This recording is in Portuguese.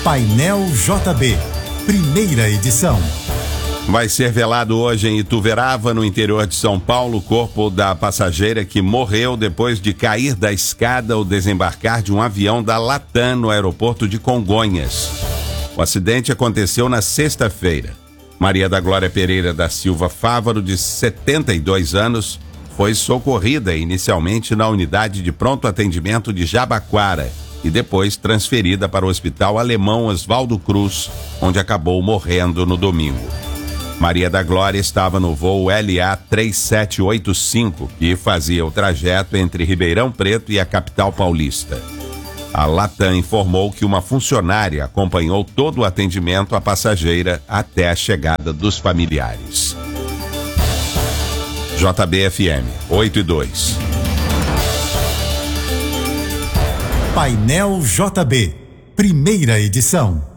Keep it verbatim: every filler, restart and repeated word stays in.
Painel J B, primeira edição. Vai ser velado hoje em Ituverava, no interior de São Paulo, o corpo da passageira que morreu depois de cair da escada ao desembarcar de um avião da Latam no aeroporto de Congonhas. O acidente aconteceu na sexta-feira. Maria da Glória Pereira da Silva Fávaro, de setenta e dois anos, foi socorrida inicialmente na unidade de pronto atendimento de Jabaquara e depois transferida para o Hospital Alemão Oswaldo Cruz, onde acabou morrendo no domingo. Maria da Glória estava no voo L A três sete oito cinco, que fazia o trajeto entre Ribeirão Preto e a capital paulista. A Latam informou que uma funcionária acompanhou todo o atendimento à passageira até a chegada dos familiares. J B F M oito e dois. Painel J B, primeira edição.